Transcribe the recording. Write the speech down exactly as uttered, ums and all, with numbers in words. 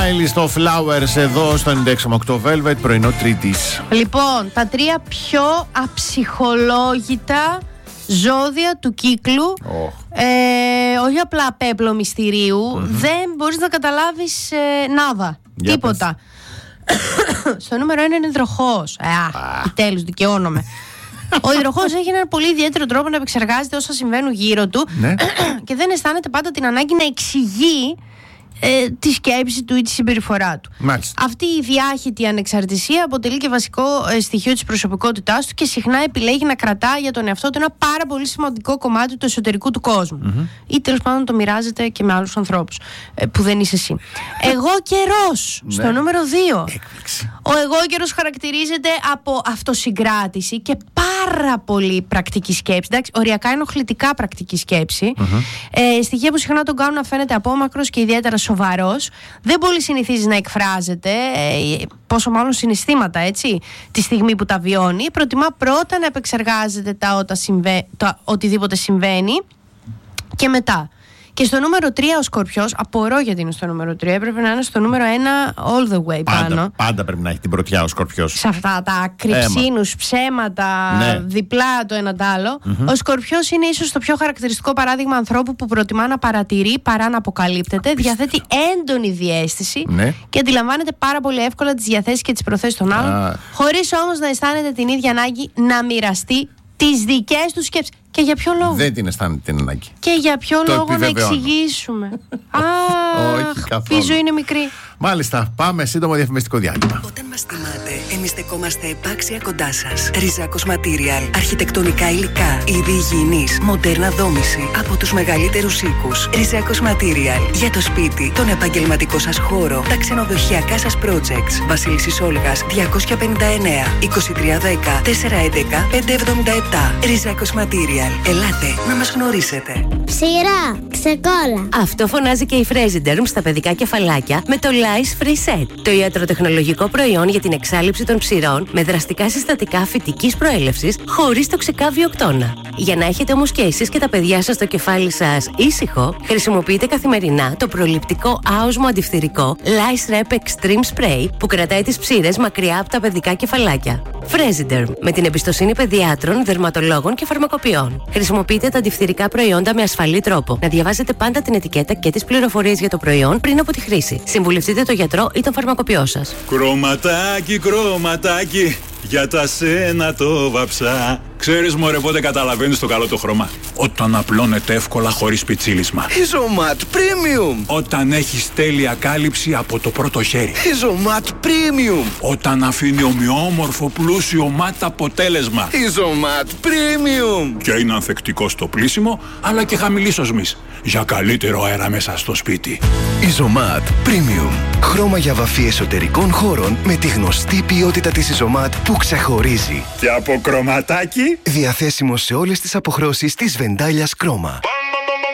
Miley στο Flowers εδώ στο ενενήντα έξι κόμμα οκτώ Velvet, πρωινό Τρίτης. Λοιπόν, τα τρία πιο αψυχολόγητα ζώδια του κύκλου. Oh. Ε, όχι απλά πέπλο μυστηρίου. Mm-hmm. Δεν μπορείς να καταλάβεις ε, νάδα. Yeah, τίποτα. Στο νούμερο ένα είναι υδροχόος. Α, ah. Επιτέλους, δικαιώνομαι. Ο υδροχόος έχει έναν πολύ ιδιαίτερο τρόπο να επεξεργάζεται όσα συμβαίνουν γύρω του και δεν αισθάνεται πάντα την ανάγκη να εξηγεί ε, τη σκέψη του ή τη συμπεριφορά του. Μάλιστα. Αυτή η διάχυτη ανεξαρτησία αποτελεί και βασικό ε, στοιχείο της προσωπικότητάς του και συχνά επιλέγει να κρατά για τον εαυτό του ένα πάρα πολύ σημαντικό κομμάτι του εσωτερικού του κόσμου. Mm-hmm. Ή τέλος πάντων το μοιράζεται και με άλλους ανθρώπους ε, που δεν είσαι εσύ. Εγώ καιρός στο νούμερο δύο. Έκπληξη. Ο εγώ καιρός χαρακτηρίζεται από αυτοσυγκράτηση και πάρα πολύ πρακτική σκέψη. Εντάξει, οριακά ενοχλητικά πρακτική σκέψη. Mm-hmm. Ε, στοιχεία που συχνά τον κάνουν να φαίνεται απόμακρος και ιδιαίτερα σοβαρός. Δεν πολύ συνηθίζει να εκφράζεται, ε, πόσο μάλλον συναισθήματα, έτσι, τη στιγμή που τα βιώνει. Προτιμά πρώτα να επεξεργάζεται τα, όταν συμβα... τα οτιδήποτε συμβαίνει και μετά. Και στο νούμερο τρία ο Σκορπιός, απορώ γιατί είναι στο νούμερο τρία, έπρεπε να είναι στο νούμερο ένα all the way πάντα, πάνω. Πάντα πρέπει να έχει την πρωτιά ο Σκορπιός. Σε αυτά τα κρυψίνους, ψέματα, ναι. διπλά το ένα τ' άλλο. Mm-hmm. Ο Σκορπιός είναι ίσως το πιο χαρακτηριστικό παράδειγμα ανθρώπου που προτιμά να παρατηρεί παρά να αποκαλύπτεται. Απίστευτο. Διαθέτει έντονη διαίσθηση, ναι. και αντιλαμβάνεται πάρα πολύ εύκολα τις διαθέσεις και τις προθέσεις των άλλων, ah. χωρίς όμως να αισθάνεται την ίδια ανάγκη να μοιραστεί τις δικές του σκέψεις. Και για ποιο λόγο? Δεν την αισθάνεται την ανάγκη. Και για ποιο το λόγο να εξηγήσουμε? Α, η ζωή είναι μικρή. Μάλιστα, πάμε σύντομο διαφημιστικό διάλειμμα. Όταν μας τιμάτε, εμείς στεκόμαστε επάξια κοντά σας. Ριζάκος Material, αρχιτεκτονικά υλικά, είδη υγιεινής, μοντέρνα δόμηση από τους μεγαλύτερους οίκους. Ριζάκος Material, για το σπίτι, τον επαγγελματικό σας χώρο, τα ξενοδοχειακά σας projects. Βασίλισσης Όλγας διακόσια πενήντα εννέα, είκοσι τρία δέκα, τετρακόσια έντεκα, πεντακόσια εβδομήντα επτά. Ριζάκος Material. Ελάτε να μας γνωρίσετε. Ψηρά, ξεκόλα. Αυτό φωνάζει και η Fresiderm στα παιδικά κεφαλάκια με το Lice Free Set. Το ιατροτεχνολογικό προϊόν για την εξάλειψη των ψηρών με δραστικά συστατικά φυτικής προέλευσης χωρίς τοξικά βιοκτώνα. Για να έχετε όμως και εσείς και τα παιδιά σας το κεφάλι σας ήσυχο, χρησιμοποιείτε καθημερινά το προληπτικό άοσμο αντιφθυρικό Lice Rep Extreme Spray που κρατάει τις ψήρες μακριά από τα παιδικά κεφαλάκια. Fresiderm, με την εμπιστοσύνη παιδιάτρων, δερματολόγων και φαρμακοποιών. Χρησιμοποιείτε τα αντιφθυρικά προϊόντα με ασφαλή τρόπο. Να διαβάζετε πάντα την ετικέτα και τις πληροφορίες για το προϊόν πριν από τη χρήση. Συμβουλευτείτε τον γιατρό ή τον φαρμακοποιό σας. Κρωματάκι, κρωματάκι, για τα σένα το βαψά. Ξέρεις μωρέ πότε καταλαβαίνεις το καλό το χρώμα? Όταν απλώνεται εύκολα χωρίς πιτσίλισμα. Isomat Premium. Όταν έχεις τέλεια κάλυψη από το πρώτο χέρι. Isomat Premium. Όταν αφήνει ομοιόμορφο πλούσιο ματ αποτέλεσμα. Isomat Premium. Και είναι ανθεκτικό στο πλύσιμο αλλά και χαμηλής οσμής, για καλύτερο αέρα μέσα στο σπίτι. Isomat Premium. Χρώμα για βαφή εσωτερικών χώρων με τη γνωστή ποιότητα της Isomat που ξεχωρίζει. Και από κρωματάκι, διαθέσιμο σε όλες τις αποχρώσεις της Βεντάλιας Κρόμα.